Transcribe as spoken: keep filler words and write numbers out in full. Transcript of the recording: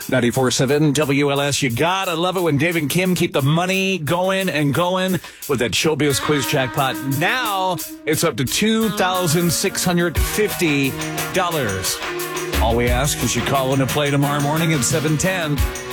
ninety-four point seven W L S. You gotta love it when Dave and Kim keep the money going and going with that Showbiz Quiz Jackpot. Now it's up to two thousand six hundred fifty dollars. All we ask is you call in to play tomorrow morning at seven ten.